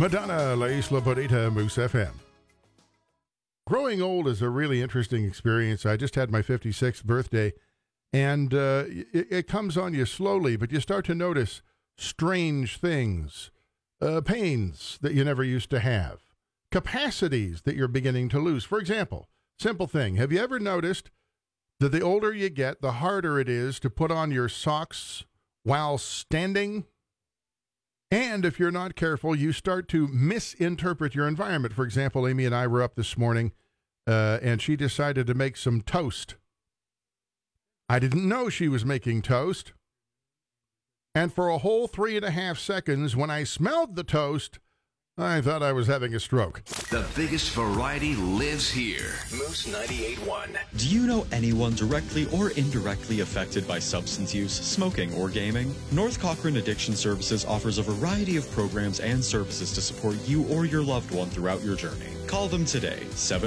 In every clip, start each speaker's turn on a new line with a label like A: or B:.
A: Madonna, La Isla Bonita, Moose FM. Growing old is a really interesting experience. I just had my 56th birthday, and it comes on you slowly, but you start to notice strange things, pains that you never used to have, capacities that you're beginning to lose. For example, simple thing. Have you ever noticed that the older you get, the harder it is to put on your socks while standing? And if you're not careful, you start to misinterpret your environment. For example, Amy and I were up this morning, and she decided to make some toast. I didn't know she was making toast. And for a whole 3.5 seconds, when I smelled the toast, I thought I was having a stroke.
B: The biggest variety lives here. Moose 98.1.
C: Do you know anyone directly or indirectly affected by substance use, smoking, or gaming? North Cochrane Addiction Services offers a variety of programs and services to support you or your loved one throughout your journey. Call them today,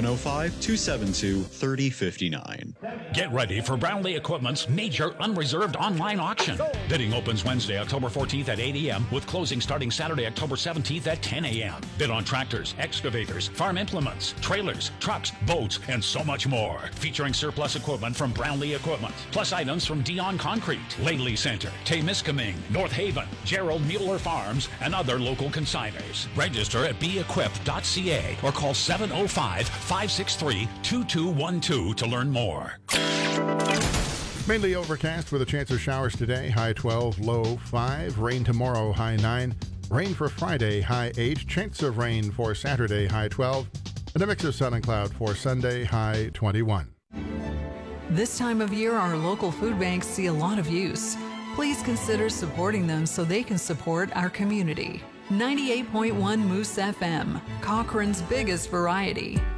C: 705-272-3059.
D: Get ready for Brownlee Equipment's major unreserved online auction. Bidding opens Wednesday, October 14th at 8 a.m. with closing starting Saturday, October 17th at 10 a.m. Bid on tractors, excavators, farm implements, trailers, trucks, boats, and so much more. Featuring surplus equipment from Brownlee Equipment, plus items from Dion Concrete, Laley Center, Temiskaming, North Haven, Gerald Mueller Farms, and other local consigners. Register at beequip.ca or call 705-563-2212 to learn more.
A: Mainly overcast with a chance of showers today, high 12, low 5. Rain tomorrow, high 9. Rain for Friday, high 8. Chance of rain for Saturday, high 12. And a mix of sun and cloud for Sunday, high 21.
E: This time of year, our local food banks see a lot of use. Please consider supporting them so they can support our community. 98.1 Moose FM, Cochrane's biggest variety.